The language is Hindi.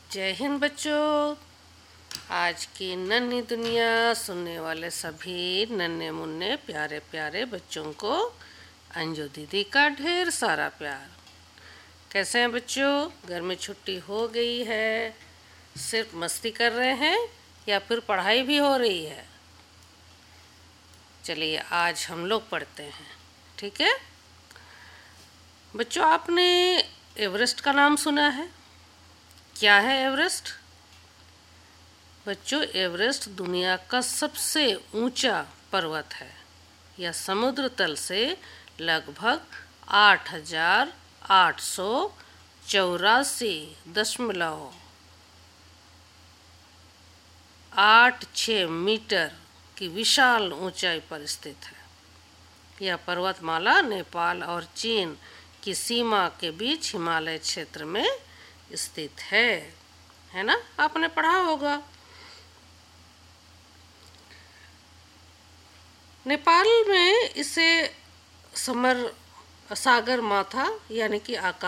जय हिंद बच्चों। आज की नन्ही दुनिया सुनने वाले सभी नन्हे मुन्ने प्यारे प्यारे बच्चों को अंजू दीदी का ढेर सारा प्यार। कैसे हैं बच्चों? घर में छुट्टी हो गई है, सिर्फ मस्ती कर रहे हैं या फिर पढ़ाई भी हो रही है? चलिए आज हम लोग पढ़ते हैं, ठीक है बच्चों। आपने एवरेस्ट का नाम सुना है? क्या है एवरेस्ट? बच्चों, एवरेस्ट दुनिया का सबसे ऊंचा पर्वत है। यह समुद्र तल से लगभग 8,884.86 मीटर की विशाल ऊंचाई पर स्थित है। यह पर्वतमाला नेपाल और चीन की सीमा के बीच हिमालय क्षेत्र में स्थित है ना? आपने पढ़ा होगा। नेपाल में इसे समर सागर माथा यानी कि आकाश